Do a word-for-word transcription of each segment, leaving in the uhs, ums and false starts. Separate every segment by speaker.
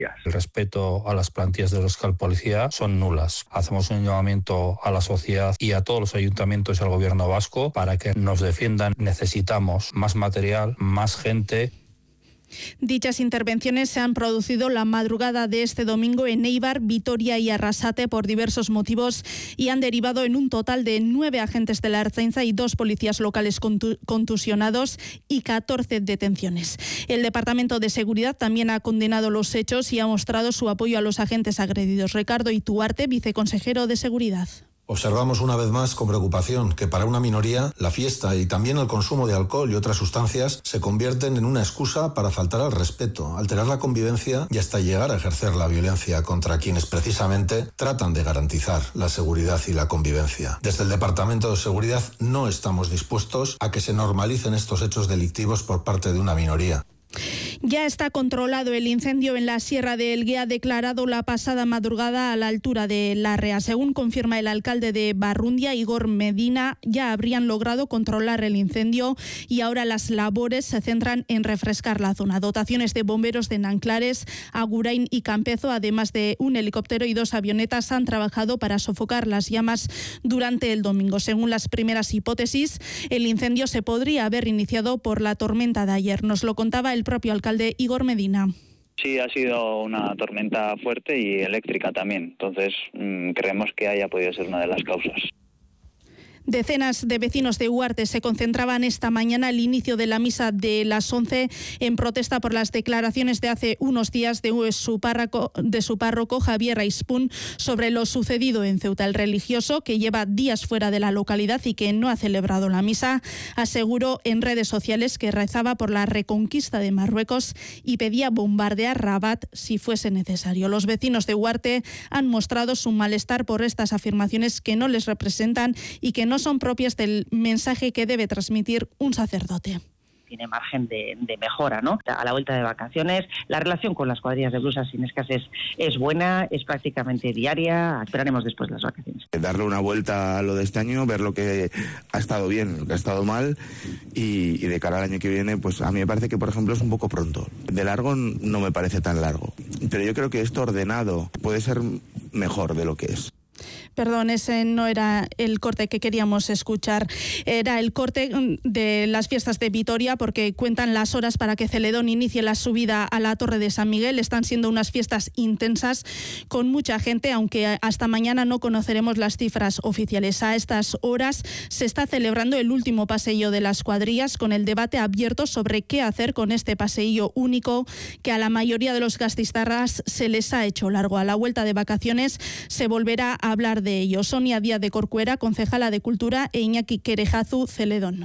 Speaker 1: El respeto a las plantillas de la Euskal Policía son nulas. Hacemos un llamamiento a la sociedad y a todos los ayuntamientos y al gobierno vasco para que nos defiendan. Necesitamos más material, más gente.
Speaker 2: Dichas intervenciones se han producido la madrugada de este domingo en Eibar, Vitoria y Arrasate por diversos motivos y han derivado en un total de nueve agentes de la Ertzaintza y dos policías locales contu- contusionados y catorce detenciones. El Departamento de Seguridad también ha condenado los hechos y ha mostrado su apoyo a los agentes agredidos. Ricardo Ituarte, viceconsejero de Seguridad.
Speaker 3: Observamos una vez más con preocupación que para una minoría la fiesta y también el consumo de alcohol y otras sustancias se convierten en una excusa para faltar al respeto, alterar la convivencia y hasta llegar a ejercer la violencia contra quienes precisamente tratan de garantizar la seguridad y la convivencia. Desde el Departamento de Seguridad no estamos dispuestos a que se normalicen estos hechos delictivos por parte de una minoría.
Speaker 2: Ya está controlado el incendio en la Sierra de Elguea, declarado la pasada madrugada a la altura de Larrea. Según confirma el alcalde de Barrundia, Igor Medina, ya habrían logrado controlar el incendio y ahora las labores se centran en refrescar la zona. Dotaciones de bomberos de Nanclares, Agurain y Campezo, además de un helicóptero y dos avionetas, han trabajado para sofocar las llamas durante el domingo. Según las primeras hipótesis, el incendio se podría haber iniciado por la tormenta de ayer. Nos lo contaba el propio alcalde Igor Medina.
Speaker 4: Sí, ha sido una tormenta fuerte y eléctrica también. Entonces, mmm, creemos que haya podido ser una de las causas.
Speaker 2: Decenas de vecinos de Huarte se concentraban esta mañana al inicio de la misa de las once en protesta por las declaraciones de hace unos días de su párroco, de su párroco Javier Aispun sobre lo sucedido en Ceuta. El religioso, que lleva días fuera de la localidad y que no ha celebrado la misa, aseguró en redes sociales que rezaba por la reconquista de Marruecos y pedía bombardear Rabat si fuese necesario. Los vecinos de Huarte han mostrado su malestar por estas afirmaciones que no les representan y que no son propias del mensaje que debe transmitir un sacerdote.
Speaker 5: Tiene margen de, de mejora, ¿no? A la vuelta de vacaciones, la relación con las cuadrillas de blusas sinescas es, es buena, es prácticamente diaria. Esperaremos después las vacaciones.
Speaker 6: Darle una vuelta a lo de este año, ver lo que ha estado bien, lo que ha estado mal y, y de cara al año que viene, pues a mí me parece que, por ejemplo, es un poco pronto. De largo no me parece tan largo, pero yo creo que esto ordenado puede ser mejor de lo que es.
Speaker 2: Perdón, ese no era el corte que queríamos escuchar. Era el corte de las fiestas de Vitoria, porque cuentan las horas para que Celedón inicie la subida a la Torre de San Miguel. Están siendo unas fiestas intensas con mucha gente, aunque hasta mañana no conoceremos las cifras oficiales. A estas horas se está celebrando el último paseillo de las cuadrillas, con el debate abierto sobre qué hacer con este paseillo único que a la mayoría de los gasteiztarras se les ha hecho largo. A la vuelta de vacaciones se volverá a hablar de ello. Sonia Díaz de Corcuera, concejala de Cultura, e Iñaki Querejazu, Celedón.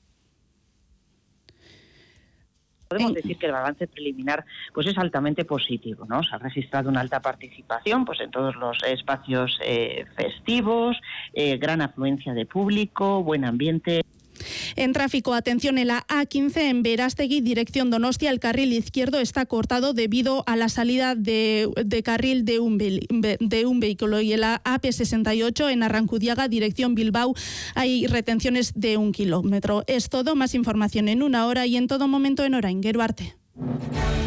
Speaker 5: Podemos decir que el balance preliminar pues es altamente positivo, ¿no? Se ha registrado una alta participación pues en todos los espacios eh, festivos, eh, gran afluencia de público, buen ambiente.
Speaker 2: En tráfico, atención, en la A quince en Berastegui, dirección Donostia, el carril izquierdo está cortado debido a la salida de, de carril de un, de un vehículo. Y en la A P sesenta y ocho en Arrancudiaga, dirección Bilbao, hay retenciones de un kilómetro. Es todo, más información en una hora y en todo momento en Orain. Gero arte.